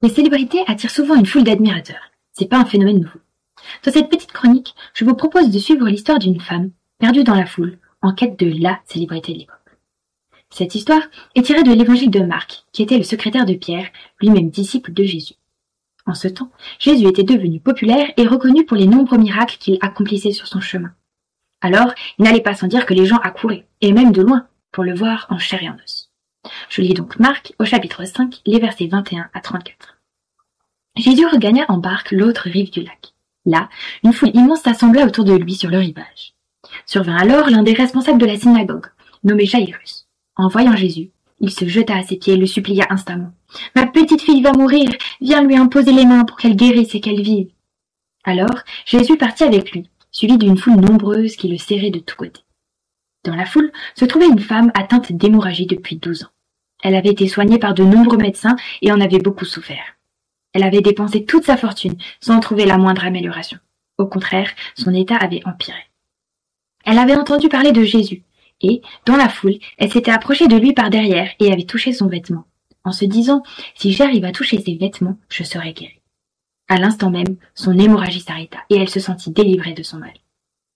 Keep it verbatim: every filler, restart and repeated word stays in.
Les célébrités attirent souvent une foule d'admirateurs. C'est pas un phénomène nouveau. Dans cette petite chronique, je vous propose de suivre l'histoire d'une femme perdue dans la foule, en quête de la célébrité de l'époque. Cette histoire est tirée de l'évangile de Marc, qui était le secrétaire de Pierre, lui-même disciple de Jésus. En ce temps, Jésus était devenu populaire et reconnu pour les nombreux miracles qu'il accomplissait sur son chemin. Alors, il n'allait pas sans dire que les gens accouraient, et même de loin, pour le voir en chair et en os. Je lis donc Marc au chapitre cinq, les versets vingt et un à trente-quatre. Jésus regagna en barque l'autre rive du lac. Là, une foule immense s'assembla autour de lui sur le rivage. Survint alors l'un des responsables de la synagogue, nommé Jaïrus. En voyant Jésus, il se jeta à ses pieds et le supplia instamment. « Ma petite fille va mourir, viens lui imposer les mains pour qu'elle guérisse et qu'elle vive. » Alors, Jésus partit avec lui, suivi d'une foule nombreuse qui le serrait de tous côtés. Dans la foule se trouvait une femme atteinte d'hémorragie depuis douze ans. Elle avait été soignée par de nombreux médecins et en avait beaucoup souffert. Elle avait dépensé toute sa fortune sans trouver la moindre amélioration. Au contraire, son état avait empiré. Elle avait entendu parler de Jésus et, dans la foule, elle s'était approchée de lui par derrière et avait touché son vêtement, en se disant « Si j'arrive à toucher ses vêtements, je serai guérie. » À l'instant même, son hémorragie s'arrêta et elle se sentit délivrée de son mal.